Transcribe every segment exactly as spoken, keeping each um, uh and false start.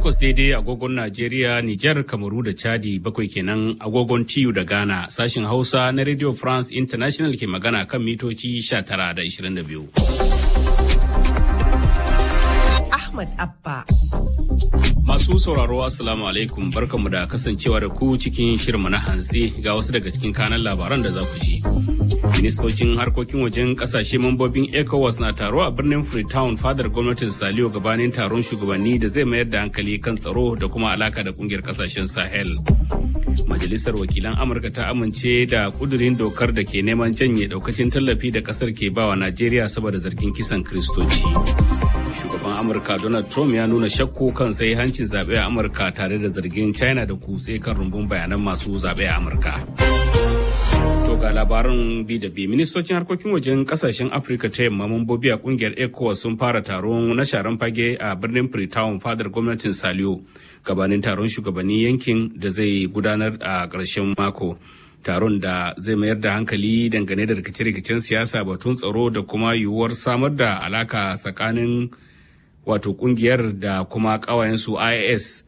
takwas daidai agogon Najeriya, Nijar, Kamaru da Chadi, bakwai kenan agogon T U da Ghana. Sashin Hausa na Radio France International ke magana kan mitoci sha tara da ishirin da biyu. Ahmad Abba. Masu sauraro Assalamu alaikum, barkanmu da kasancewa da ku cikin shirinmu na hantsi ga wasu daga cikin kanan labaran da za ku ji. Ministocin harkokin wajen kasashe mambobin ECOWAS na taro a birnin Freetown fadar gwamnatin Saliyo gabanin taron shugabanni da zai mayar da hankali kan tsaro da kuma alaka da kungiyar kasashen Sahel. Majalisar wakilan Amurka ta amince da kudurin dokar da ke neman janye daukacin tallafi da kasar ke bawa Najeriya saboda zargin kisan Kiristoci. Shugaban Amurka Donald Trump ya nuna shakku kan sai hancin zaɓe a Amurka tare da zargin China da kutse kan rumbun bayanan masu zaɓe a Amurka. To ga labaran bi da bi, ministocin harkokin wajen kasashen Afirka ta yamma mambobi a kungiyar ECOWAS sun fara taron na sharan fage a birnin Freetown fadar gwamnatin Saliyo gabanin taron shugabannin yankin da zai gudanar a ƙarshen mako. Taron da zai mayar da hankali dangane da rikice-rikicen siyasa, batun tsaro da kuma yiwuwar samar da alaka tsakanin wato kungiyar da kuma ƙawayensu I S.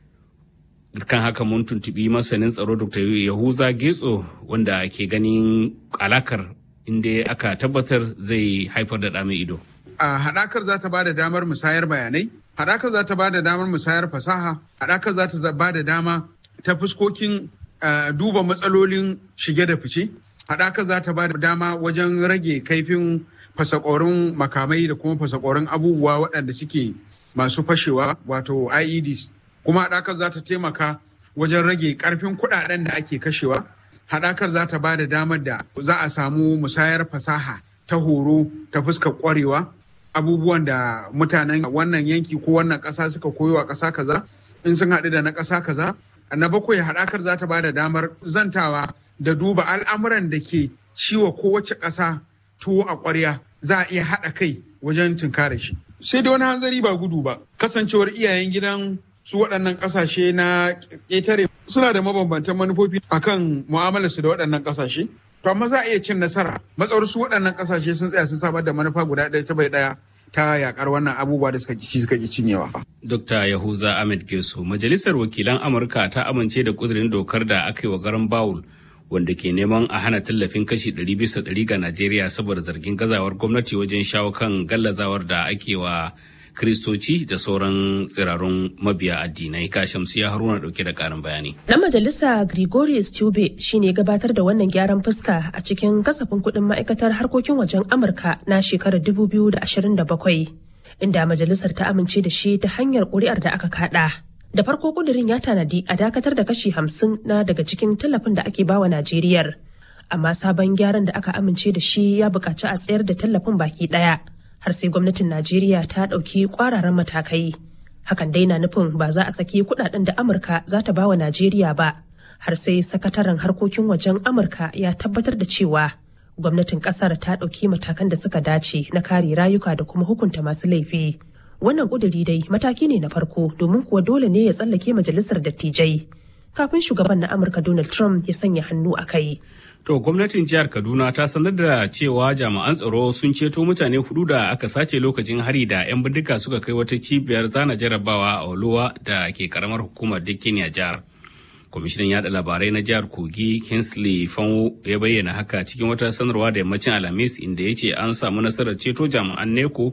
Kan haka mun tuntubi masanin tsaro Doctor Yahuza Getso wanda ke ganin alakar inda aka tabbatar zai haifar da ɗame ido. A haɗakar za ta ba da damar musayar bayanai, haɗakar za ta ba da damar musayar fasaha, haɗakar za ta ba da dama ta fuskokin duba matsalolin shige da fice, haɗakar za ta ba da dama wajen rage kaifin fasakorin makamai da kuma fasakorin abubuwa waɗanda suke masu fashewa wato I E Ds. Kuma haɗakar za ta taimaka wajen rage ƙarfin kuɗaɗen da ake kashewa. Haɗakar za ta ba da damar da za a samu musayar fasaha ta horo ta fuskar ƙwarewa, abubuwan da mutanen wannan yanki ko wannan ƙasa suka koyo a ƙasa kaza in sun haɗu da na ƙasa kaza. Na bakwai, haɗakar za ta ba da damar zantawa da duba al'amuran da ke ciwa kowace ƙasa tuwo a ƙwarya, za a iya haɗa kai wajen tunkare shi. Sai da wani hanzari ba gudu ba, kasancewar iyayen gidan su waɗannan ƙasashe na ƙetare suna da mabambantan manufofi akan mu'amalarsu da waɗannan ƙasashe. To amma za a iya cin nasara matsawar su waɗannan ƙasashe sun tsaya sun samar da manufa guda ɗaya ta bai ɗaya ta yakar wannan abubuwa da suka ci suka ki cinyewa. Dokta Yahuza Ahmed Geso, Majalisar Wakilan Amurka ta amince da kudirin dokar da aka yi wa garan Bawul wanda ke neman a hana tallafin kashi ɗari bisa ɗari ga Najeriya saboda zargin gazawar gwamnati wajen shawo kan gallazawar da ake wa Kiristoci da sauran tsirarun mabiya addinai. Shamsiya Haruna dauke da karin bayani. Dan majalisa Gregorius Tube shine gabatar da wannan gyaran fuska a cikin kasafin kuɗin ma'aikatar harkokin wajen Amurka na shekarar dubu biyu da ashirin da bakwai, inda majalisar ta amince da shi ta hanyar ƙuri'ar da aka kaɗa. Da farko kudirin ya tanadi a dakatar da kashi hamsin na daga cikin tallafin da ake bawa Najeriyar, amma sabon gyaran da aka amince da shi ya buƙaci a tsayar da tallafin baki ɗaya. Har sai gwamnatin Najeriya ta ɗauki ƙwararan matakai. Hakan dai na nufin ba za a saki kuɗaɗen da Amurka za ta bawa Najeriya ba, har sai sakataren harkokin wajen Amurka ya tabbatar da cewa gwamnatin ƙasar ta ɗauki matakan da suka dace na kare rayuka da kuma hukunta masu laifi. Wannan ƙuduri dai mataki ne na farko, domin kuwa dole ne ya tsallake majalisar dattijai kafin shugaban na Amurka Donald Trump ya sanya hannu a kai. To, gwamnatin jihar Kaduna ta sanar da cewa jami'an tsaro sun ceto mutane hudu da aka sace lokacin hari da 'yan bindiga suka kai wata cibiyar zana jarabawa a Oluwa da ke karamar hukumar Dikini a jihar. Kwamishinan yada labarai na jihar Kogi Kingsley Fanwo ya bayyana haka cikin wata sanarwa da yammacin Alhamis, inda ya ce an samu nasarar ceto jami'an Neko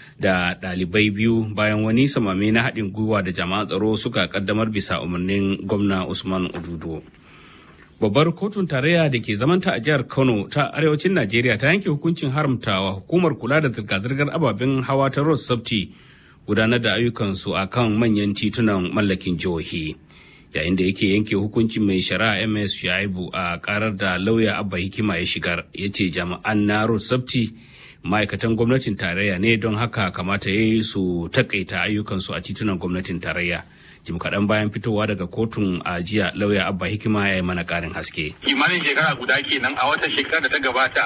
da ɗalibai biyu bayan wani samame na haɗin gwiwa da jami'an tsaro suka kaddamar bisa umarnin gwamna Usman Odudo. Babbar kotun tarayya da ke zamanta a jihar Kano ta arewacin Najeriya ta yanke hukuncin haramtawa hukumar kula da zirga-zirgar ababen hawa ta Road Safety gudanar da ayyukansu a kan manyan titunan mallakin jihohi. Yayin da yake yanke hukuncin mai shari'a M S Shaibu a karar da lauya Abba Hikima ya shigar, ya ce jami'an na Road Safety ma'aikatan gwamnatin tarayya ne, don haka kamata ya yi su takaita ayyukansu a titunan gwamnatin tarayya. Jim kaɗan bayan fitowa daga kotun a jiya, lauya Abba Hikima ya yi mana ƙarin haske. Kimanin shekara guda kenan a watan shekara da ta gabata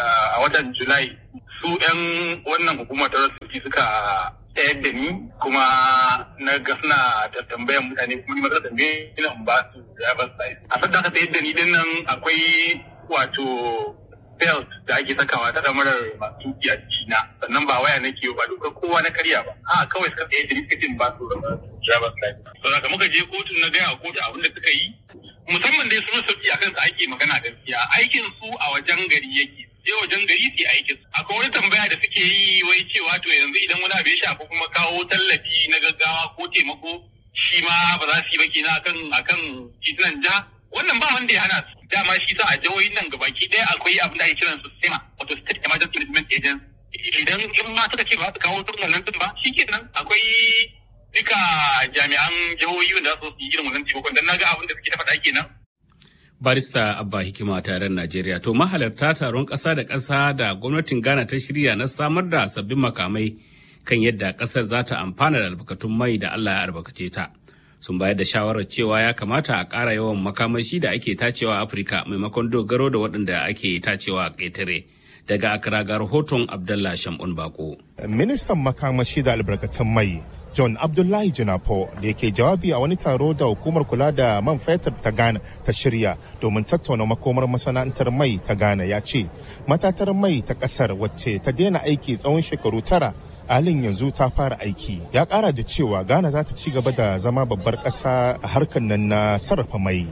a watan Julai, su 'yan wannan hukumar ta Rossity suka tsayar da ni, kuma na ga suna tambayan mutane, kuma ni maza tambaye ina in ba su driver's license. A sadda ka tsayar da ni din nan akwai wato belt da ake sakawa ta damarar masu tuki a jikina sannan ba waya nake ba dokar kowa na karya ba a kawai suka tsaye da rikatin ba su driver's license. Saboda muka je kotu na gaya kotu abin da suka yi musamman dai sun sauki akan su ake magana gaskiya aikin su a wajen gari yake sai wajen gari su aikin su. Akwai wani tambaya da suke yi wai cewa to yanzu idan wani abu ya shafi kuma kawo tallafi na gaggawa ko taimako shi ma ba za su yi ba kenan akan akan titunan ja wannan ba wanda ya hana su dama shi sa a jihohin nan gabaki ɗaya akwai abin da ake kiran su SEMA wato State Emergency Management Agency idan in ma suka ce ba su kawo tun wannan tun ba shi kenan akwai duka jami'an jihohi wanda za su yi irin wannan taimakon dan naga abin da suke ta faɗa kenan. Barista Abba Hikima taron Najeriya to mahalarta taron ƙasa da ƙasa da gwamnatin Ghana ta shirya na samar da sabbin makamai kan yadda ƙasar za ta amfana da albarkatun mai da Allah ya albarkace ta. Sun bayar da shawarar cewa ya kamata a ƙara yawan makamashi da ake tacewa a Afirka maimakon dogaro da waɗanda ake tacewa a ƙetare. Daga Accra ga rahoton Abdullah Shamun Bako. Ministan makamashi da albarkatun mai John Abdullahi Jinapo da yake jawabi a wani taro da hukumar kula da man fetur ta Ghana ta shirya domin tattauna makomar masana'antar mai ta Ghana ya ce matatar mai ta ƙasar wacce ta daina aiki tsawon shekaru tara halin yanzu ta fara aiki. Ya kara da cewa Ghana za ta ci gaba da zama babbar ƙasa a harkar nan na sarrafa mai.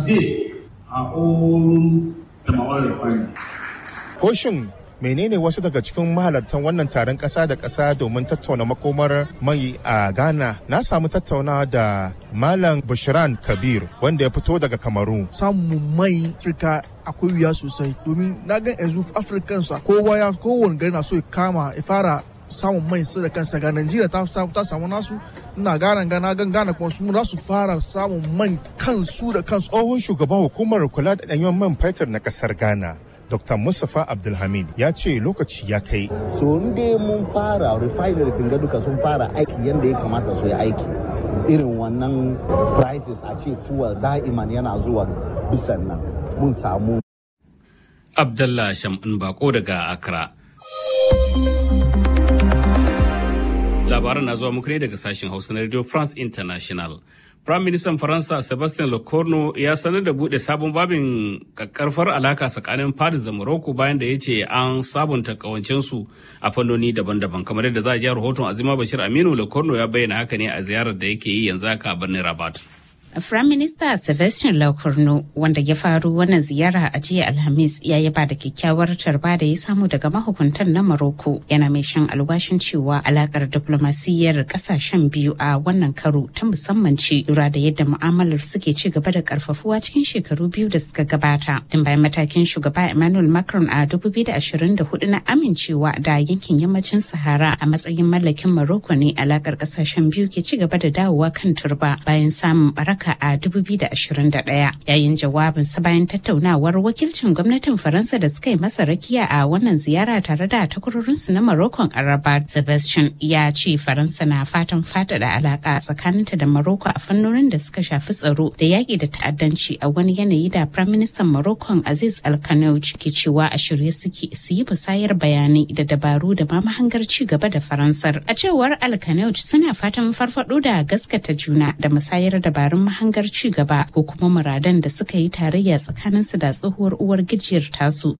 Koshin menene wasu daga cikin mahalartan wannan taron ƙasa da ƙasa domin tattauna makomar mai a Ghana? Na samu tattaunawa da Malam Bushran Kabir wanda ya fito daga Kamaru. Samun mai Afirka akwai wuya sosai domin na ga yanzu Afirkansa kowa ya kowane gari na so ya kama ya fara samun mai su da kansa ga Najeriya ta ta samu nasu ina gana gana gan gana kuma su za su fara samun man kansu da kansu. Tsohon shugaban hukumar kula da ɗanyen man fetur na ƙasar Ghana Doctor Mustapha Abdulhamid ya ce lokaci ya kai. So dai mun fara refineries ga duka sun fara aiki yadda ya kamata su yi aiki. Irin wannan prices a ce fuel da'iman yana zuwa bisan nan mun samu. Abdullah Shamun Bako daga Accra. Labaran na zuwa muku ne daga sashen Hausa na Radio France International. Prime Minister Faransa Sebastien Lecornu ya sanar da bude sabon babin kakkarfar alaka tsakanin Paris da Morocco bayan da ya ce an sabunta kawancensu a fannoni daban-daban. Kamar yadda za a ji rahoton Azima Bashir Aminu, Lecornu ya bayyana haka ne a ziyarar da yake yi yanzu haka a birnin Rabat. Prime Minister Sebastien Lecornu wanda ya faru wannan ziyara a jiya Alhamis ya yaba da kyakkyawar tarba da ya samu daga mahukuntan na Morocco, yana mai shan alwashin cewa alakar diplomasiyyar kasashen biyu a wannan karo ta musamman ce lura da yadda mu'amalar suke ci gaba da karfafuwa cikin shekaru biyu da suka gabata. Tun bayan matakin shugaba Emmanuel Macron a dubu biyu da ashirin da hudu na amincewa da yankin yammacin Sahara a matsayin mallakin Morocco ne alakar kasashen biyu ke ci gaba da dawowa kan turba bayan samun baraka a dubu biyu da ashirin da ɗaya. Yayin jawabinsa bayan tattaunawar wakilcin gwamnatin Faransa da suka yi masa rakiya a wannan ziyara tare da takwarorinsu na Morocco a Rabat, Sebastian ya ce Faransa na fatan faɗaɗa alaƙa tsakaninta da Morocco a fannonin da suka shafi tsaro da yaƙi da ta'addanci a wani yanayi da Prime Minister Morocco Aziz Al-Kanouch ke cewa a shirye suke su yi musayar bayanai da dabaru da ma mahangar ci gaba da Faransar. A cewar Al-Kanouch suna fatan farfaɗo da gaskata juna da musayar dabarun hangar ci gaba ko kuma muradan da suka yi tarayya tsakaninsu da tsohuwar uwar gijiyar tasu.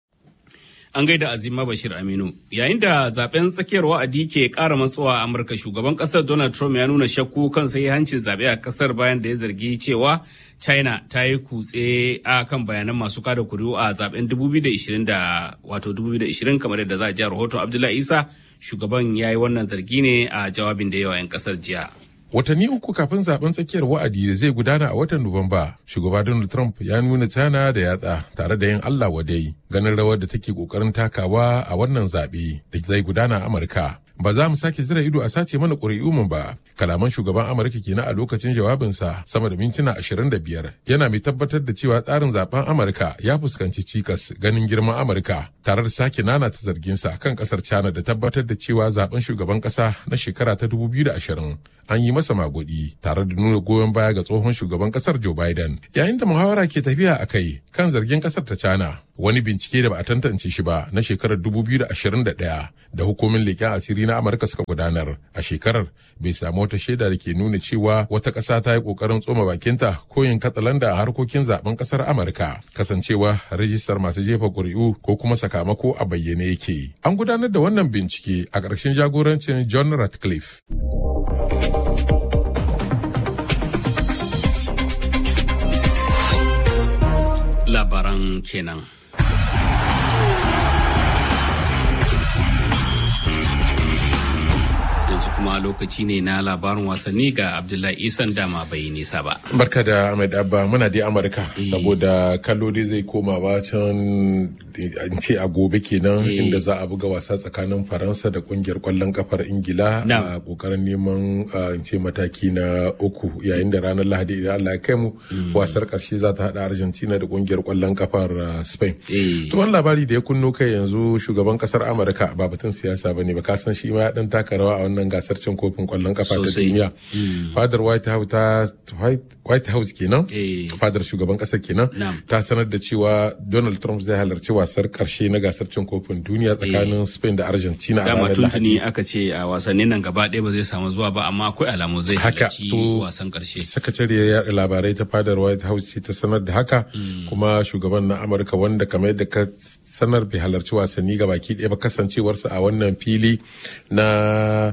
An gaida Azima Bashir Aminu. Yayin da zaben tsakiyar wa'adi ke ƙara matsuwa a Amurka, shugaban ƙasar Donald Trump ya nuna shakku kan hancin zaɓe a ƙasar bayan da ya zargi cewa China ta yi kutse a kan bayanan masu kada kuri'u a zaben dubu biyu da ishirin da wato dubu biyu da ishirin kamar yadda za a ji rahoton Abdullahi Isa. Shugaban ya yi wannan zargi ne a jawabin da yawa 'yan ƙasar jiya. Watanni uku kafin zaben tsakiyar wa'adi da zai gudana a watan Nuwamba, shugaba Donald Trump ya nuna China da yatsa tare da yin Allah wadai ganin rawar da take kokarin takawa a wannan zaɓe da zai gudana a Amurka. Ba za mu sake zira ido a sace mana ƙuri'u mu ba. Kalaman shugaban Amurka kenan a lokacin jawabinsa sama da mintuna ashirin da biyar, yana mai tabbatar da cewa tsarin zaben Amurka ya fuskanci cikas ganin girman Amurka, tare da sake nanata zarginsa kan kasar China da tabbatar da cewa zaben shugaban kasa na shekara ta dubu biyu da ashirin an yi masa magudi, tare da nuna goyon baya ga tsohon shugaban kasar Joe Biden. Yayin da muhawara ke tafiya a kai kan zargin kasar ta China, Wani bincike da ba a tantance shi ba na shekarar dubu biyu da ashirin da ɗaya da hukumin leƙen asiri na Amurka suka gudanar a shekarar bai samu wata shaida da ke nuna cewa wata ƙasa ta yi ƙoƙarin tsoma bakinta ko yin katsalanda a harkokin zaben ƙasar Amurka, kasancewa rajistar masu jefa ƙuri'u ko kuma sakamako a bayyane yake. An gudanar da wannan bincike a ƙarshen jagorancin John Ratcliffe. Labaran kenan. Yanzu kuma lokaci ne na labarin wasanni ga Abdullahi Isan dama bai nisa ba. Barka da Ahmed Abba, muna dai Amurka saboda kallo dai zai koma ba can in ce a gobe kenan inda za a buga wasa tsakanin Faransa da kungiyar kwallon kafar Ingila a kokarin neman in ce mataki na uku, yayin da ranar Lahadi idan Allah ya kai mu wasar karshe za ta hada Argentina da kungiyar kwallon kafar Spain. To wani labari da ya kunno kai yanzu, shugaban kasar Amurka ba batun siyasa bane ba, ka san shi ma ya dan taka rawa a wannan gasar cin kofin kwallon kafa ta duniya. Fadar White House ta White House kenan, fadar shugaban kasar kenan ta sanar da cewa Donald Trump zai halarci wasar karshe na gasar cin kofin duniya tsakanin Spain da Argentina a ranar Lahadi. Dama tuntuni aka ce a wasannin nan gaba ɗaya ba zai samu zuwa ba, amma akwai alamu zai halarci wasan karshe. Sakatariyar yaɗa labarai ta fadar White House ce ta sanar da haka, kuma shugaban na Amurka wanda kamar yadda ka sanar bai halarci wasanni gabaki ɗaya ba, kasancewarsa a wannan fili na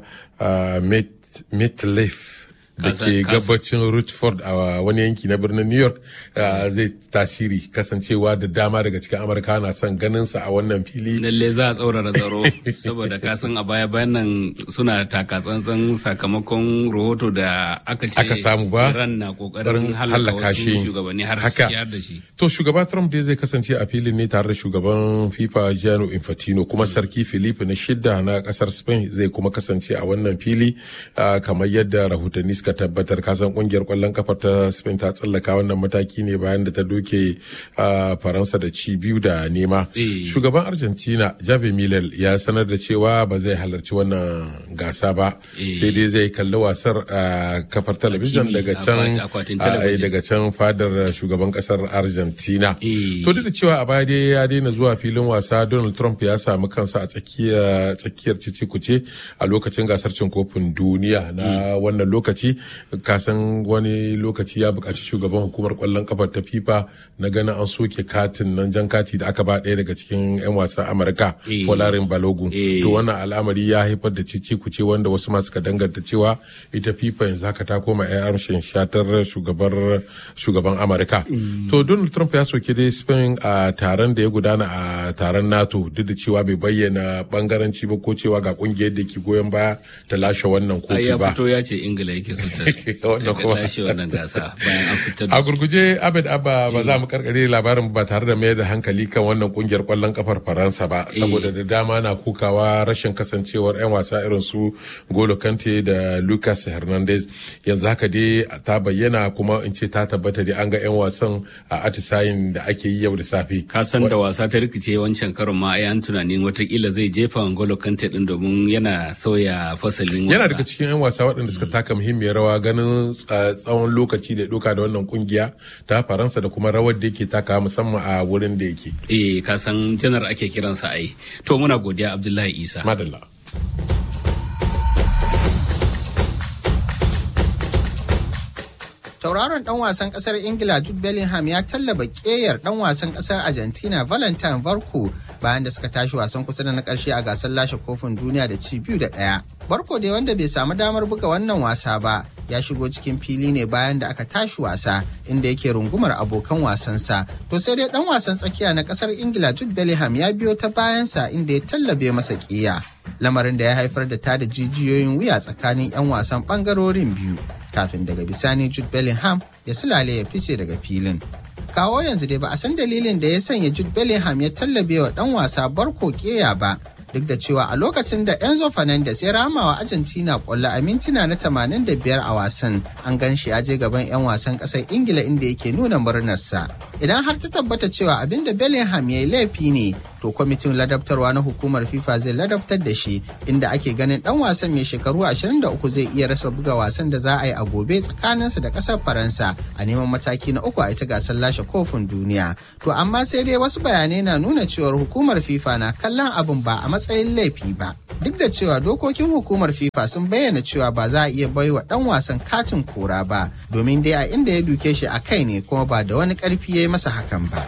MetLife da ke gabacin Rutherford a wani yanki na birnin New York zai tasiri, kasancewa da dama daga cikin Amurka na son ganin sa a wannan fili. Lalle za a tsaurara tsaro saboda kasan a baya bayan nan suna taka tsantsan sakamakon rahoto da aka ce aka samu ba Iran na kokarin halaka shi shugabanni har ciyar da shi. To shugaba Trump dai zai kasance a filin ne tare da shugaban FIFA Gianni Infantino, kuma sarki Felipe na shidda na kasar Spain zai kuma kasance a wannan fili kamar yadda rahotanni suka tabbatar. Kasan kungiyar kwallon kafar ta Spain ta tsallaka wannan mataki ne bayan da ta doke Faransa da ci biyu da nema. Shugaban Argentina Javier Milei ya sanar da cewa ba zai halarci wannan gasa ba, sai dai zai kalli wasar kafar talabijin daga can daga can fadar shugaban kasar Argentina. To duk da cewa a baya dai ya daina zuwa filin wasa, Donald Trump ya samu kansa a tsakiyar tsakiyar cicikuce a lokacin gasar cin kofin duniya na wannan lokaci. Kasan wani lokaci ya buƙaci shugaban hukumar kwallon kafar ta FIFA na ganin an soke katin nan, jan kati da aka ba ɗaya daga cikin 'yan wasan Amurka, Folarin Balogun. To wannan al'amari ya haifar da cicikuce wanda wasu ma suka danganta cewa ita FIFA yanzu haka ta koma 'yan amshin shatar shugabar shugaban Amurka. To Donald Trump ya soke dai Spain a taron da ya gudana a taron NATO, duk da cewa bai bayyana bangaranci ba ko cewa ga kungiyar da ke goyon baya ta lashe wannan kofi ba. Ya fito ya ce Ingila yake so ta lashe wannan gasa bayan an fitar da a gurguje. Abed Abba, ba za mu karkare labarin ba tare da mayar da hankali kan wannan kungiyar kwallon kafar Faransa ba, saboda da dama na kukawa rashin kasancewar 'yan wasa irin su Golo Kante da Lucas Hernandez. Yanzu haka dai ta bayyana kuma in ce ta tabbata dai an ga 'yan wasan a atisayin da ake yi yau da safe. Ka san da wasa ta rikice wancan karon ma ai an tunanin watakila zai jefa Golo Kante din domin yana sauya fasalin wasa. Yana daga cikin 'yan wasa waɗanda suka taka muhimmiyar rawa ganin tsawon lokaci da doka da wannan kungiya ta Faransa da kuma rawar da yake taka musamman a wurin da yake. Eh, ka san janar ake kiransa ai. To muna godiya Abdullahi Isa. Madalla. Tauraron dan wasan kasar Ingila Jude Bellingham ya tallaba keyar dan wasan kasar Argentina Valentin Barco bayan da suka tashi wasan kusa da na karshe a gasar lashe kofin duniya da ci biyu da ɗaya. Barco dai wanda bai samu damar buga wannan wasa ba ya shigo cikin fili ne bayan da aka tashi wasa inda yake rungumar abokan wasansa. To sai dai dan wasan tsakiya na kasar Ingila Jude Bellingham ya biyo ta bayansa inda ya tallabe masa kiya. Lamarin da ya haifar da tada jijiyoyin wuya tsakanin 'yan wasan bangarorin biyu. Kafin daga bisani Jude Bellingham ya sulale ya fice daga filin. Kawo yanzu dai ba a san dalilin da ya sanya Jude Bellingham ya tallabe wa dan wasa Barco keya ba, duk da cewa a lokacin da Enzo Fernandez ya rama wa Argentina kwallo a mintuna na tamanin da biyar a wasan, an gan shi ya je gaban 'yan wasan ƙasar Ingila inda yake nuna murnarsa. Idan har ta tabbata cewa abin da Bellingham ya yi laifi ne, to kwamitin ladabtarwa na hukumar FIFA zai ladabtar da shi, inda ake ganin dan wasan mai shekaru ashirin da uku zai iya rasa buga wasan da za a yi a gobe tsakaninsa da kasar Faransa a neman mataki na uku a ita gasar lashe kofin duniya. To amma sai dai wasu bayanai na nuna cewa hukumar FIFA na kallon abin ba a matsayin laifi ba. Duk da cewa dokokin hukumar FIFA sun bayyana cewa ba za a iya baiwa dan wasan katin kora ba, domin dai a inda ya duke shi a kai ne kuma ba da wani karfi ya yi masa hakan ba.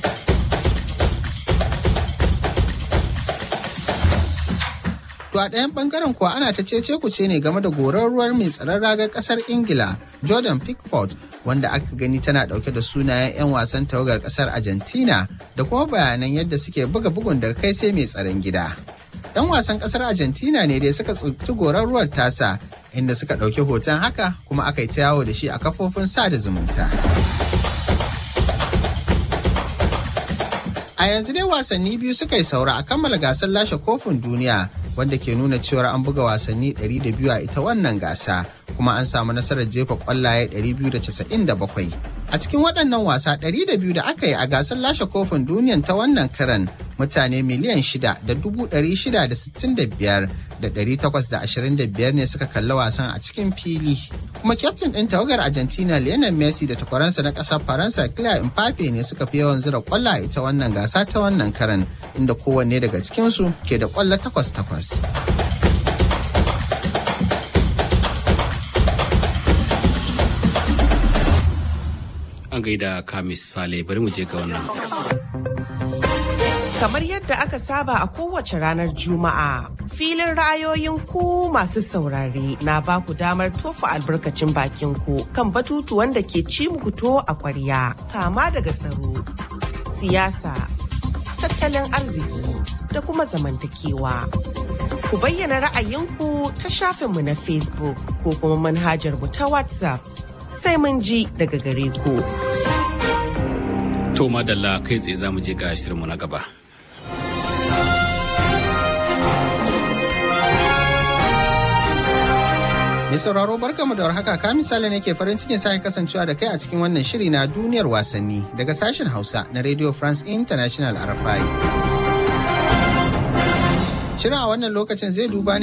To a ɗayan ɓangaren kuwa ana ta cece kuce ne game da gorar ruwar mai tsaron ragar ƙasar Ingila, Jordan Pickford, wanda aka gani tana ɗauke da sunayen 'yan wasan tawagar ƙasar Argentina da kuma bayanan yadda suke buga bugun daga kai sai mai tsaron gida. 'Yan wasan ƙasar Argentina ne dai suka tsinci gorar ruwar tasa, inda suka ɗauki hoton haka kuma aka yi ta yawo da shi a kafofin sada zumunta. A yanzu dai wasanni biyu suka yi saura a kammala gasar lashe kofin duniya, wanda ke nuna cewar an buga wasanni ɗari da biyu a ita wannan gasa, kuma an samu nasarar jefa kwallaye ɗari biyu da casa'in da bakwai. A cikin waɗannan wasa ɗari da biyu da aka yi a gasar lashe kofin duniyan ta wannan karan, mutane miliyan shida da dubu ɗari shida da sittin da biyar da ɗari takwas da ashirin da biyar ne suka kalli wasan a cikin fili. Kuma kyaftin ɗin tawagar Argentina Lionel Messi da takwaransa na ƙasar Faransa Kylian Mbappe ne suka fi yawan zira kwalla a ita wannan gasa ta wannan karan, inda kowanne daga cikinsu ke da kwallo takwas takwas. An gaida Kamis Sale, bari mu je ga wannan. Kamar yadda aka saba a kowace ranar Juma'a, filin ra'ayoyin ku masu saurare na ba ku damar tofa albarkacin bakin ku kan batutuwan da ke ci muku to a kwarya, kama daga tsaro, siyasa, tattalin arziki da kuma zamantakewa. Ku bayyana ra'ayinku ta shafinmu na Facebook ko kuma manhajar mu ta WhatsApp. Sai mun ji daga gare ku. To madalla, kai tsaye za mu je ga shirinmu na gaba. Mai sauraro barkamu da warhaka, ka misali ne ke farin cikin sake kasancewa da kai a cikin wannan shiri na duniyar wasanni daga sashen Hausa na Radio France International R F I. Shirin a wannan lokacin zai duba ne